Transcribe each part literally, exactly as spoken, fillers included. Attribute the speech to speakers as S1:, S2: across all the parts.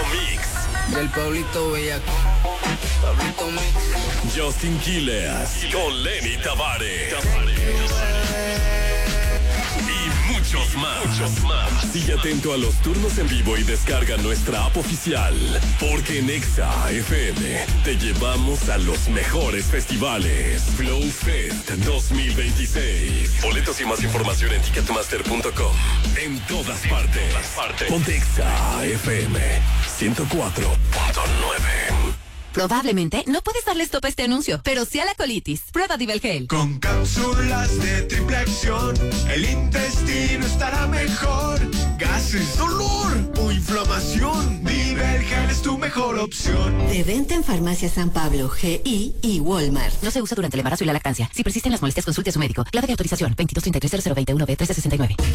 S1: Mix.
S2: Del Pablito Bellaco. Pablito Mix.
S1: Justin Quiles con Lenny Tavares. Y muchos más. Muchos más. Sigue atento a los turnos en vivo y descarga nuestra app oficial. Porque en Exa F M te llevamos a los mejores festivales. Flow Fest dos mil veintiséis. Boletos y más información en ticketmaster punto com. En todas partes. Ponte Exa F M ciento cuatro punto nueve.
S3: Probablemente no puedes darle stop a este anuncio, pero sí a la colitis. Prueba Divelgel.
S4: Con cápsulas de triple acción, el intestino estará mejor. Gases, dolor o inflamación, Divelgel es tu mejor opción.
S3: De venta en Farmacia San Pablo, G I y Walmart. No se usa durante el embarazo y la lactancia. Si persisten las molestias, consulte a su médico. Clave de autorización veintidós treinta y tres cero cero veintiuno B trece sesenta y nueve.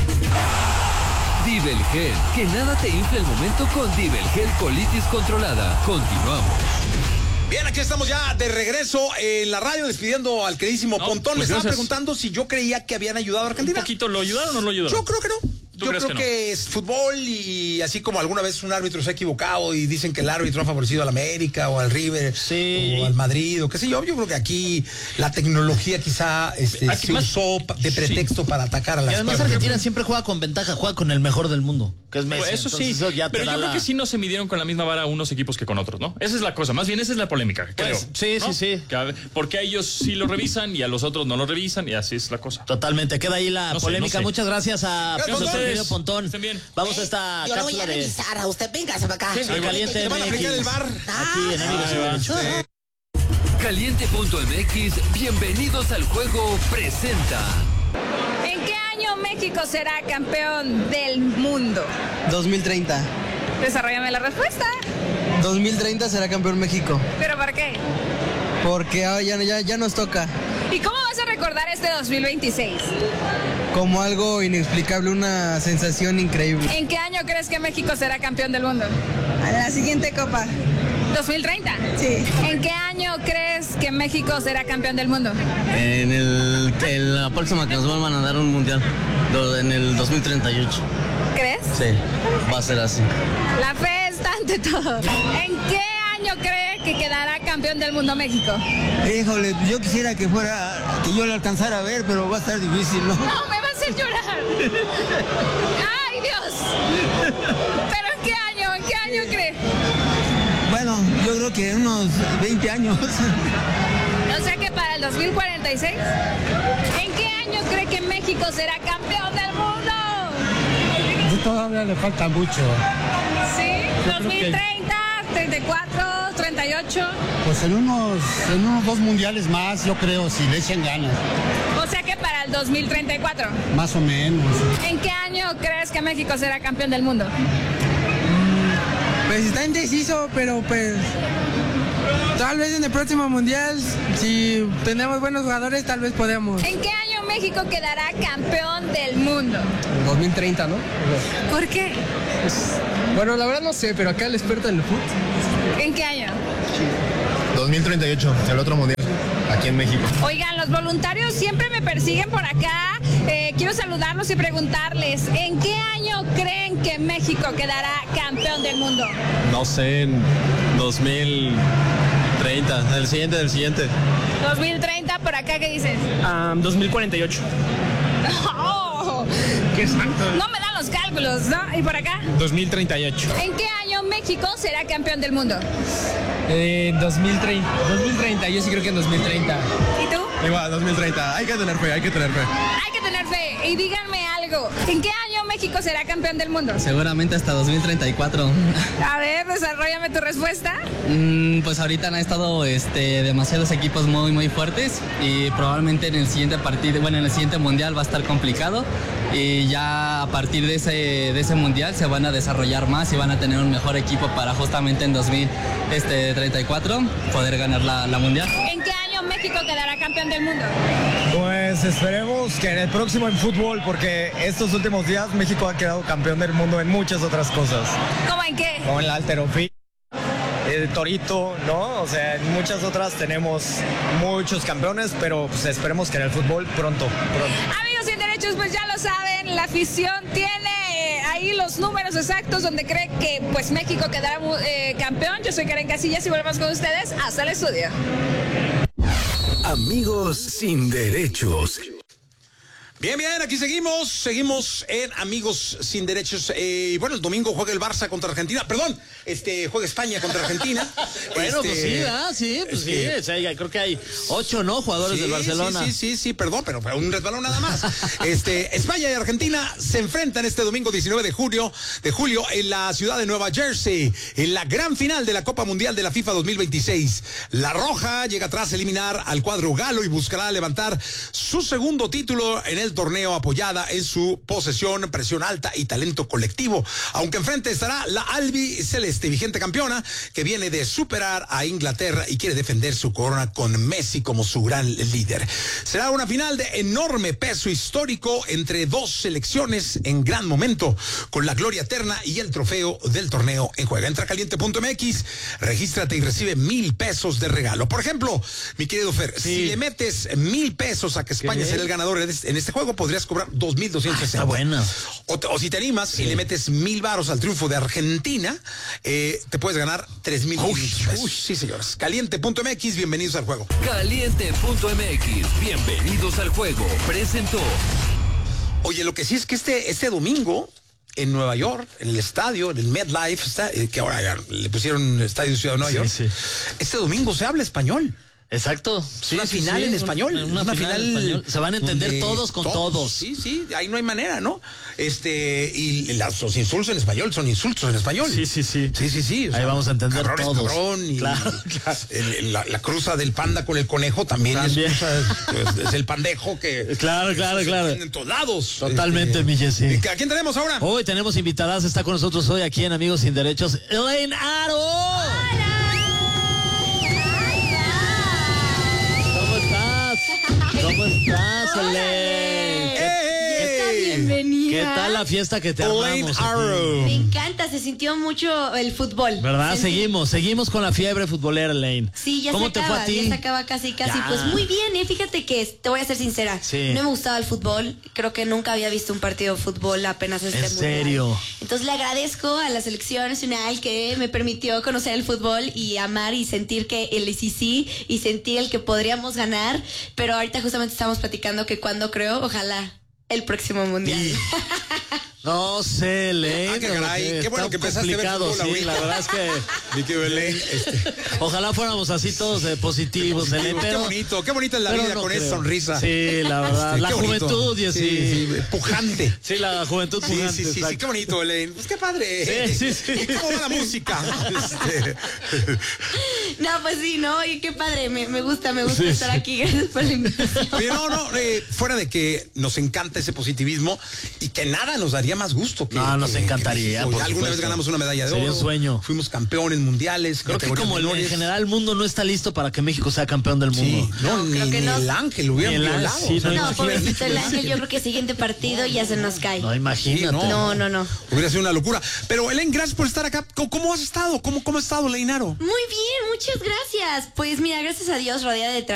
S5: Divelgel, que nada te infle el momento con Divelgel colitis controlada. Continuamos.
S6: Bien, aquí estamos ya de regreso en la radio despidiendo al queridísimo no, Pontón. Pues me estaba gracias. preguntando si yo creía que habían ayudado a Argentina.
S7: ¿Un poquito lo ayudaron o no lo ayudaron?
S6: Yo creo que no. Yo creo que, no? que es fútbol y así como alguna vez un árbitro se ha equivocado y dicen que el árbitro ha favorecido al América o al River sí. o al Madrid o qué sé yo. Yo creo que aquí la tecnología quizá este, se más, usó de pretexto sí. para atacar a las.
S8: Y además Argentina siempre juega con ventaja, juega con el mejor del mundo, que es Messi.
S7: Pues eso
S8: Entonces,
S7: sí,
S8: eso ya
S7: pero yo
S8: la...
S7: creo que sí no se midieron con la misma vara unos equipos que con otros, ¿no? Esa es la cosa, más bien esa es la polémica, creo.
S8: Pues, sí,
S7: ¿no?
S8: sí, sí.
S7: Porque a ellos sí lo revisan y a los otros no lo revisan y así es la cosa.
S8: Totalmente, queda ahí la no polémica. Sé, no sé. Muchas gracias a
S6: Gracias
S8: Pontón.
S7: Bien.
S8: Vamos a esta
S9: Yo lo voy a
S8: de...
S9: revisar a usted, véngase para acá.
S8: Sí, sí, caliente
S6: te van a aplicar el bar.
S8: Aquí en Amigos
S5: ah, Caliente punto M X, bienvenidos al juego, presenta.
S10: ¿En qué año México será campeón del mundo?
S2: dos mil treinta.
S10: Desarrollame la respuesta.
S2: dos mil treinta será campeón México.
S10: ¿Pero por qué?
S2: Porque ah, ya, ya, ya nos toca.
S10: ¿Y cómo vas a recordar este dos mil veintiséis?
S2: Como algo inexplicable, una sensación increíble.
S10: ¿En qué año crees que México será campeón del mundo?
S11: A la siguiente copa.
S10: ¿dos mil treinta?
S11: Sí.
S10: ¿En qué año crees que México será campeón del mundo?
S2: En el, en la próxima que nos vuelvan a dar un mundial, en el dos mil treinta y ocho.
S10: ¿Crees?
S2: Sí, va a ser así.
S10: La fe está ante todo. ¿En qué año cree que quedará campeón del mundo México?
S2: Híjole, yo quisiera que fuera, que yo lo alcanzara a ver, pero va a estar difícil, ¿no?
S10: No, me va a hacer llorar. ¡Ay, Dios! ¿Pero en qué año? ¿En qué año cree?
S2: Bueno, yo creo que en unos veinte años.
S10: O sea que para el dos mil cuarenta y seis. ¿En qué año cree que México será campeón del mundo?
S2: Todavía le falta mucho.
S10: ¿Sí? ¿dos mil treinta, treinta y cuatro, treinta y ocho?
S2: Pues en unos, en unos dos mundiales más, yo creo, si le echan ganas.
S10: O sea que para el dos mil treinta y cuatro.
S2: Más o menos.
S10: ¿En qué año crees que México será campeón del mundo?
S11: Pues está indeciso, pero pues tal vez en el próximo mundial, si tenemos buenos jugadores, tal vez podemos.
S10: ¿En qué año México quedará campeón del mundo?
S2: dos mil treinta, ¿no?
S10: ¿Por qué?
S2: Pues, bueno, la verdad no sé, pero acá el experto en el fútbol.
S10: ¿En qué año?
S12: dos mil treinta y ocho, el otro mundial, aquí en México.
S10: Oigan, los voluntarios siempre me persiguen por acá. Eh, quiero saludarlos y preguntarles, ¿en qué año creen que México quedará campeón del mundo?
S12: No sé, en dos mil treinta, el siguiente del siguiente.
S10: dos mil treinta, por acá, ¿qué dices?
S2: Um, dos mil cuarenta y ocho.
S10: Oh,
S2: ¿Qué exacto?
S10: no me dan los cálculos, ¿no? ¿Y por acá?
S12: dos mil treinta y ocho.
S10: ¿En qué año México será campeón del mundo?
S2: Eh, dos mil treinta, dos mil treinta, yo sí creo que en dos mil treinta.
S10: ¿Y tú?
S12: Igual, dos mil treinta, hay que tener fe, hay que tener fe.
S10: Hay que tener fe. Y díganme algo, ¿en qué año México será campeón del mundo?
S2: Seguramente hasta dos mil treinta y cuatro.
S10: A ver, desarróllame tu respuesta.
S2: Mm, pues ahorita han estado este, demasiados equipos muy, muy fuertes y probablemente en el siguiente partido, bueno, en el siguiente mundial va a estar complicado y ya a partir de ese, de ese mundial se van a desarrollar más y van a tener un mejor equipo para justamente en dos mil treinta y cuatro poder ganar la, la mundial.
S10: ¿En qué año México quedará campeón del mundo?
S12: Pues esperemos que en el próximo en fútbol, porque estos últimos días México ha quedado campeón del mundo en muchas otras cosas.
S10: ¿Cómo en qué?
S12: Como en la halterofilia, el torito, ¿no? O sea, en muchas otras tenemos muchos campeones, pero pues esperemos que en el fútbol pronto, pronto.
S10: Amigos sin derechos, pues ya lo saben, la afición tiene ahí los números exactos donde cree que pues México quedará eh, campeón. Yo soy Karen Casillas y volvemos con ustedes hasta el estudio.
S1: Amigos sin derechos.
S6: Bien, bien, aquí seguimos, seguimos en Amigos Sin Derechos. Eh, y bueno, el domingo juega el Barça contra Argentina, perdón, este juega España contra Argentina.
S8: Bueno,
S6: este,
S8: pues sí, ¿verdad? Sí, pues sí,
S6: que,
S8: o sea, creo que hay ocho, ¿no? Jugadores
S6: sí,
S8: del Barcelona.
S6: Sí, sí, sí, sí, perdón, pero fue un resbalón nada más. Este, España y Argentina se enfrentan este domingo diecinueve de julio, de julio en la ciudad de Nueva Jersey, en la gran final de la Copa Mundial de la FIFA dos mil veintiséis. La Roja llega tras eliminar al cuadro galo y buscará levantar su segundo título en el torneo, apoyada en su posesión, presión alta y talento colectivo. Aunque enfrente estará la Albi Celeste, vigente campeona, que viene de superar a Inglaterra y quiere defender su corona con Messi como su gran líder. Será una final de enorme peso histórico entre dos selecciones en gran momento, con la gloria eterna y el trofeo del torneo en juego. Entra a caliente punto m x, regístrate y recibe mil pesos de regalo. Por ejemplo, mi querido Fer, sí. si le metes mil pesos a que España será el ganador en este juego, podrías cobrar dos mil doscientos sesenta.
S8: Ah, está buena.
S6: O, o si te animas sí. y le metes mil varos al triunfo de Argentina, eh, te puedes ganar tres mil pesos. Sí, señores. Caliente punto m x, bienvenidos al juego.
S5: Caliente punto m x, bienvenidos al juego. Presentó.
S6: Oye, lo que sí es que este, este domingo, en Nueva York, en el estadio, en el MetLife, está, eh, que ahora ya le pusieron Estadio Ciudad de Nueva sí, York, sí. este domingo se habla español.
S8: Exacto.
S6: Sí, una sí, final sí, en español.
S8: Una, una final, final español. Se van a entender todos con todos. todos.
S6: Sí, sí, ahí no hay manera, ¿no? Este, y las, los insultos en español son insultos en español.
S8: Sí, sí, sí.
S6: Sí, sí, sí.
S8: O sea, ahí vamos a entender
S6: cabrón
S8: todos.
S6: Es cabrón y
S8: claro, claro.
S6: El, la, la cruza del panda con el conejo también, también. Es, es, es el pandejo que.
S8: Claro, claro,
S6: es,
S8: claro.
S6: En todos lados.
S8: Totalmente, este, mi Jessy.
S6: ¿A quién tenemos ahora?
S8: Hoy tenemos invitadas, está con nosotros hoy aquí en Amigos Sin Derechos, Elaine Aro. ¡Hola! ¿Cómo estás, Elaine?
S9: Hey, bienvenida.
S8: ¿Qué tal la fiesta que te armamos?
S9: Me encanta, se sintió mucho el fútbol.
S8: ¿Verdad?
S9: Sentí.
S8: Seguimos, seguimos con la fiebre futbolera, Elaine.
S9: Sí, ya
S8: ¿Cómo
S9: se
S8: te
S9: acaba,
S8: fue a ti?
S9: ya se acaba casi, casi.
S8: Ya.
S9: Pues muy bien, ¿eh? Fíjate que, te voy a ser sincera,
S8: sí.
S9: no me gustaba el fútbol, creo que nunca había visto un partido de fútbol apenas este
S8: ¿En
S9: mundial.
S8: serio?
S9: Entonces le agradezco a la selección nacional que me permitió conocer el fútbol y amar y sentir que el sí sí y sentir el que podríamos ganar, pero ahorita justamente estamos platicando que cuando creo, ojalá el próximo mundial.
S8: Y... No sé, Elaine.
S6: Ah, qué caray, qué bueno que empezaste a ver fútbol,
S8: sí, la verdad es que...
S6: este.
S8: Ojalá fuéramos así todos de positivos, Elaine, pero...
S6: Qué bonito, qué bonita es la vida no con creo. Esa sonrisa.
S8: Sí, la verdad, la juventud y así.
S6: Sí, sí, pujante.
S8: Sí, la juventud pujante.
S6: Sí, sí, sí, sí, qué bonito, Elaine. Pues qué padre.
S8: Sí, sí, sí.
S6: ¿Cómo va la música? Este...
S9: No, pues sí, ¿no? Y qué padre, me, me gusta, me gusta sí, estar sí. aquí. Gracias por la invitación.
S6: Oye, no, no, eh, fuera de que nos encanta ese positivismo y que nada nos daría más gusto que...
S8: No, nos
S6: que,
S8: encantaría.
S6: Que, que, alguna supuesto. Vez ganamos una medalla de
S8: Sería
S6: oro.
S8: un sueño.
S6: Fuimos campeones mundiales.
S8: Creo que como el, en general el mundo no está listo para que México sea campeón del mundo.
S6: Sí, no, no, ni, creo que ni no. El Ángel lo hubieran violado.
S8: Sí, no,
S9: no pobrecito el Ángel, yo creo que el siguiente partido ya se nos cae.
S8: No, imagínate. Sí,
S9: no. no, no, no.
S6: Hubiera sido una locura. Pero, Elaine, gracias por estar acá. ¿Cómo, cómo has estado? ¿Cómo, cómo has estado, Elaine Aro?
S9: Muy bien, muchas gracias. Pues mira, gracias a Dios, rodeada de